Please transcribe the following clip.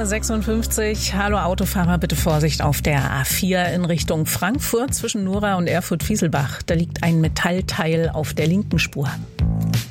7:56 Uhr. Hallo Autofahrer, bitte Vorsicht auf der A4 in Richtung Frankfurt zwischen Nora und Erfurt-Fieselbach. Da liegt ein Metallteil auf der linken Spur.